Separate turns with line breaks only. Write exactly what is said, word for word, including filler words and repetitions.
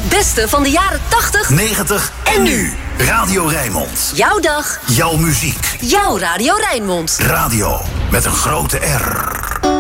Het beste van de jaren tachtig,
negentig en nu. Radio Rijnmond.
Jouw dag.
Jouw muziek.
Jouw Radio Rijnmond.
Radio met een grote R.